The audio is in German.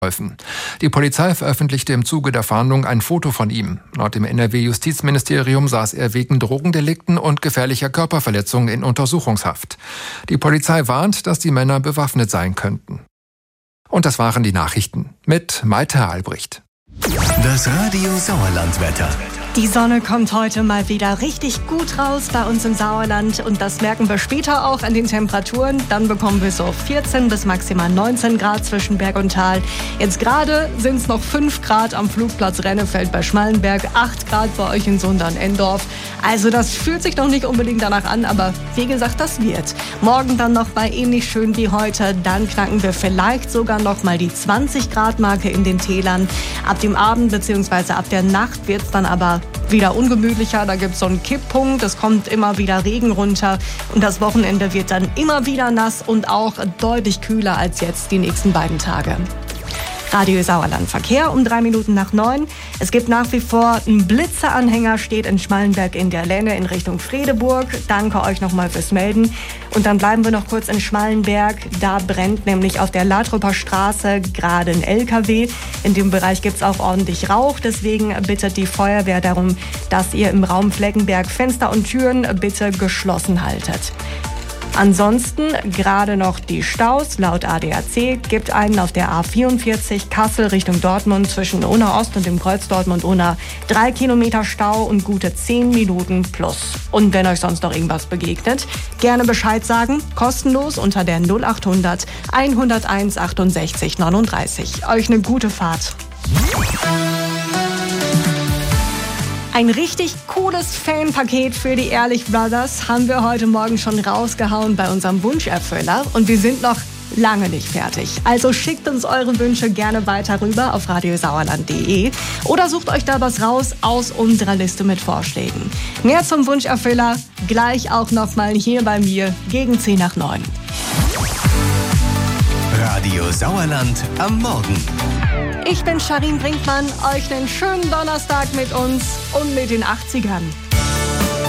geholfen. Die Polizei veröffentlichte im Zuge der Fahndung ein Foto von ihm. Laut dem NRW-Justizministerium saß er wegen Drogendelikten und gefährlicher Körperverletzung in Untersuchungshaft. Die Polizei warnt, dass die Männer bewaffnet sein könnten. Und das waren die Nachrichten mit Maite Albrecht. Das Radio Sauerland-Wetter. Die Sonne kommt heute mal wieder richtig gut raus bei uns im Sauerland und das merken wir später auch an den Temperaturen. Dann bekommen wir so 14 bis maximal 19 Grad zwischen Berg und Tal. Jetzt gerade sind es noch 5 Grad am Flugplatz Rennefeld bei Schmallenberg, 8 Grad bei euch in Sundern-Endorf. Also das fühlt sich noch nicht unbedingt danach an, aber wie gesagt, das wird. Morgen dann noch mal ähnlich schön wie heute. Dann knacken wir vielleicht sogar noch mal die 20 Grad Marke in den Tälern. Ab dem Abend bzw. ab der Nacht wird es dann aber wieder ungemütlicher, da gibt es so einen Kipppunkt, es kommt immer wieder Regen runter und das Wochenende wird dann immer wieder nass und auch deutlich kühler als jetzt die nächsten beiden Tage. Radio Sauerland Verkehr um 3 Minuten nach 9. Es gibt nach wie vor einen Blitzeranhänger, steht in Schmallenberg in der Lenne in Richtung Fredeburg. Danke euch nochmal fürs Melden. Und dann bleiben wir noch kurz in Schmallenberg. Da brennt nämlich auf der Latrupper Straße gerade ein LKW. In dem Bereich gibt es auch ordentlich Rauch. Deswegen bittet die Feuerwehr darum, dass ihr im Raum Fleckenberg Fenster und Türen bitte geschlossen haltet. Ansonsten gerade noch die Staus. Laut ADAC gibt einen auf der A44 Kassel Richtung Dortmund zwischen Unna Ost und dem Kreuz Dortmund-Unna 3 Kilometer Stau und gute 10 Minuten plus. Und wenn euch sonst noch irgendwas begegnet, gerne Bescheid sagen. Kostenlos unter der 0800 101 68 39. Euch eine gute Fahrt. Ein richtig cooles Fanpaket für die Ehrlich Brothers haben wir heute Morgen schon rausgehauen bei unserem Wunscherfüller und wir sind noch lange nicht fertig. Also schickt uns eure Wünsche gerne weiter rüber auf radiosauerland.de oder sucht euch da was raus aus unserer Liste mit Vorschlägen. Mehr zum Wunscherfüller gleich auch nochmal hier bei mir gegen 10 nach 9. Radio Sauerland am Morgen. Ich bin Charin Brinkmann, euch einen schönen Donnerstag mit uns und mit den 80ern.